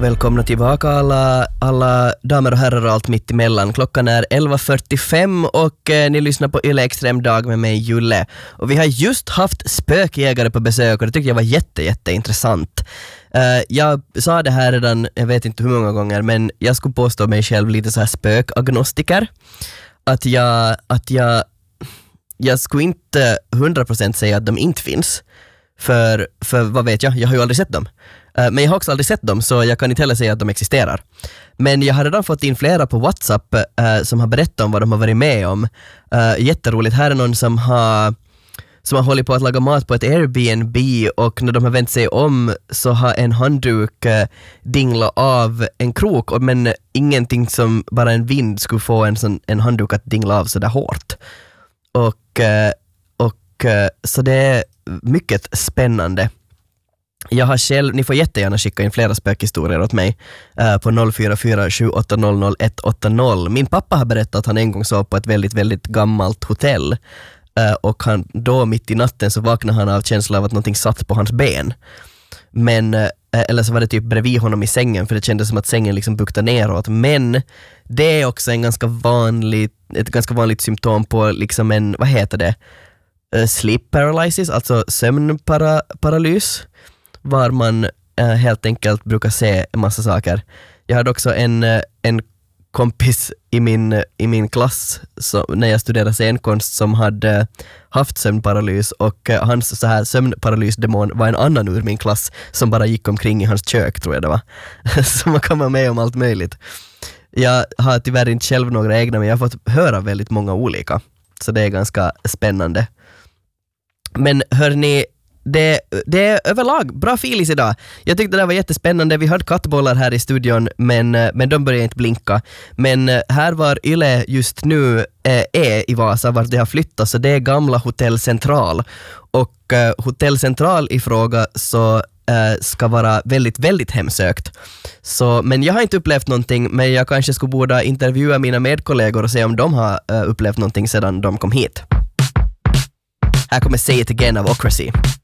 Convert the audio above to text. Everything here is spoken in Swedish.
Välkomna tillbaka alla damer och herrar och allt mitt emellan. Klockan är 11.45 och ni lyssnar på Yle Extrem Dag med mig Julle. Och vi har just haft spökjägare på besök och det tycker jag var jätteintressant. Jag sa det här redan, jag vet inte hur många gånger, men jag skulle påstå mig själv lite så här spökagnostiker. Att jag skulle inte 100% säga att de inte finns. För vad vet jag har ju aldrig sett dem. Men jag har också aldrig sett dem, så jag kan inte heller säga att de existerar. Men jag har redan fått in flera på WhatsApp som har berättat om vad de har varit med om. Jätteroligt. Här är någon som har hållit på att laga mat på ett Airbnb, och när de har vänt sig om så har en handduk dinglat av en krok, men ingenting som bara en vind skulle få en handduk att dingla av så där hårt. Och så det är mycket spännande. Jag har själv, ni får jättegärna skicka in flera spökhistorier åt mig på 0447800180. Min pappa har berättat att han en gång sov på ett väldigt gammalt hotell och han då mitt i natten så vaknade han av känslan av att någonting satt på hans ben. Men eller så var det typ bredvid honom i sängen, för det kändes som att sängen liksom buktade neråt. Men det är också ett ganska vanligt symptom på liksom en, vad heter det? Sleep paralysis, alltså sömnparalys, var man helt enkelt brukar se en massa saker. Jag hade också en kompis i min klass när jag studerade scenkonst som hade haft sömnparalys, och hans så här sömnparalysdemon var en annan ur min klass som bara gick omkring i hans kök, tror jag det var. Så man kan vara med om allt möjligt. Jag har tyvärr inte själv några egna, men jag har fått höra väldigt många olika, så det är ganska spännande. Men hörni, det är överlag bra filis idag. Jag tyckte det där var jättespännande. Vi hörde kattbollar här i studion, men de började inte blinka. Men här var Yle just nu är i Vasa, vart det har flyttat, så det är gamla Hotell Central. Och Hotell Central i fråga så ska vara väldigt hemsökt. Så, men jag har inte upplevt någonting, men jag kanske skulle borde intervjua mina medkollegor och se om de har upplevt någonting sedan de kom hit. Här kommer Say It Again av Ocracy.